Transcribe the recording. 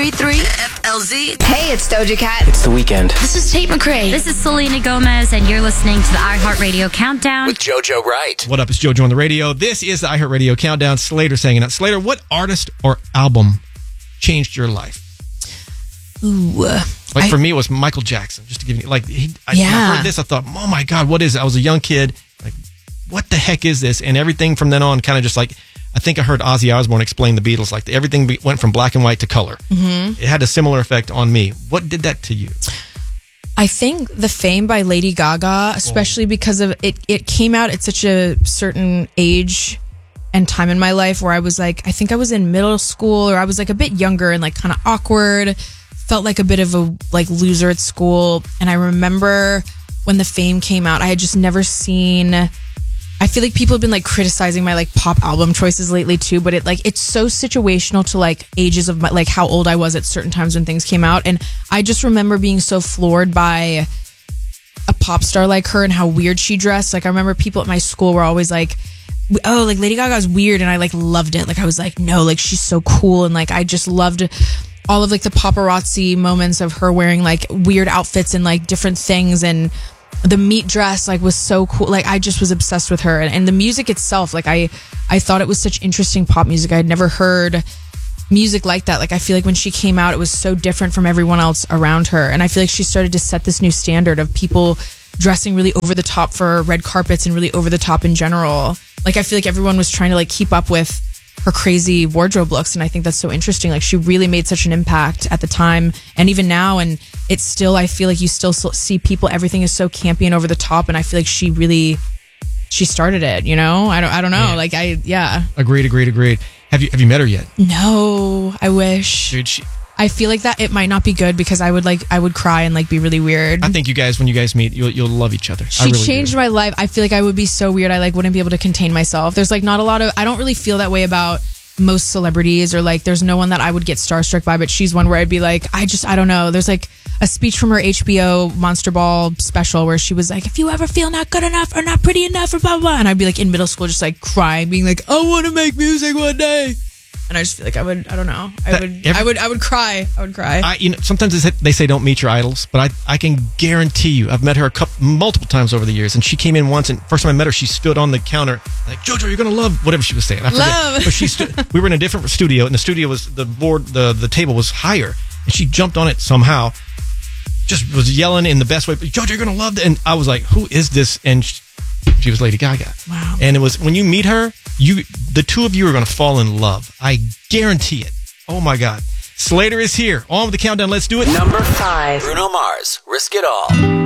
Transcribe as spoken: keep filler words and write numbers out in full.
three three F L Z. Hey, it's Doja Cat. It's the weekend. This is Tate McRae. This is Selena Gomez, and you're listening to the iHeartRadio Countdown. With JoJo Wright. What up? It's JoJo on the radio. This is the iHeartRadio Countdown. Slater saying it. Slater, what artist or album changed your life? Ooh. Like I, for me, it was Michael Jackson. Just to give you, like, he, I, Yeah. I heard this, I thought, oh my God, what is it? I was a young kid. Like, what the heck is this? And everything from then on kind of just like, I think I heard Ozzy Osbourne explain the Beatles. Like, everything be, went from black and white to color. Mm-hmm. It had a similar effect on me. What did that to you? I think the Fame by Lady Gaga, especially because of it, it came out at such a certain age and time in my life where I was like, I think I was in middle school, or I was like a bit younger and like kind of awkward, felt like a bit of a like loser at school. And I remember when the Fame came out, I had just never seen, I feel like people have been like criticizing my like pop album choices lately too, but it like, it's so situational to like ages of my, like how old I was at certain times when things came out. And I just remember being so floored by a pop star like her and how weird she dressed. Like I remember people at my school were always like, oh, like Lady Gaga's weird, and I like loved it. Like I was like, no, like she's so cool. And like I just loved all of like the paparazzi moments of her wearing like weird outfits and like different things, and the meat dress like was so cool. Like I just was obsessed with her, and, and the music itself, like I I thought it was such interesting pop music. I had never heard music like that. Like I feel like when she came out, it was so different from everyone else around her, and I feel like she started to set this new standard of people dressing really over the top for red carpets and really over the top in general. Like I feel like everyone was trying to like keep up with her crazy wardrobe looks, and I think that's so interesting. Like she really made such an impact at the time and even now, and it's still, I feel like you still see people, everything is so campy and over the top, and I feel like she really she started it, you know? I don't I don't know. Yeah. Like I yeah. Agreed, agreed, agreed. Have you have you met her yet? No, I wish. Dude, she I feel like that it might not be good because I would like I would cry and like be really weird. I think you guys, when you guys meet, you'll you'll love each other. She really changed do. my life. I feel like I would be so weird. I like wouldn't be able to contain myself. There's like not a lot of, I don't really feel that way about most celebrities, or like there's no one that I would get starstruck by, but she's one where I'd be like, I just, I don't know. There's like a speech from her H B O Monster Ball special where she was like, if you ever feel not good enough or not pretty enough or blah, blah, blah. And I'd be like in middle school, just like crying, being like, I want to make music one day. And I just feel like I would, I don't know. I That would, every- I would, I would cry. I would cry. I, you know, sometimes they say, they say don't meet your idols, but I, I can guarantee you, I've met her a couple, multiple times over the years, and she came in once, and first time I met her, she stood on the counter like, JoJo, you're gonna love whatever she was saying. I forget. Love. But she stood. We were in a different studio, and the studio was the board, the the table was higher, and she jumped on it somehow, just was yelling in the best way. JoJo, you're gonna love it, and I was like, who is this? And she, she was Lady Gaga. Wow. And it was when you meet her, you the two of you are going to fall in love. I guarantee it. Oh my God. Slater is here. On with the countdown. Let's do it. Number five. Bruno Mars. Risk It All.